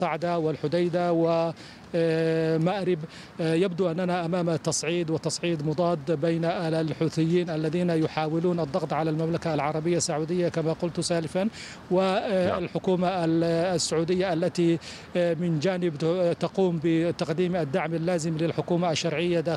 صعدة والحديدة ومأرب. يبدو أننا أمام تصعيد مضاد بين الحوثيين الذين يحاولون الضغط على المملكة العربية السعودية كما قلت سالفا، والحكومة السعودية التي من جانب تقوم بتقديم الدعم اللازم للحكومة الشرعية